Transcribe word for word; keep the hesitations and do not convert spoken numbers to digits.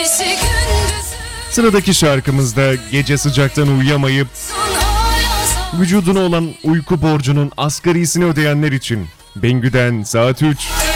Sıradaki şarkımızda gece sıcaktan uyuyamayıp vücuduna olan uyku borcunun asgarisini ödeyenler için Bengü'den Saat üç.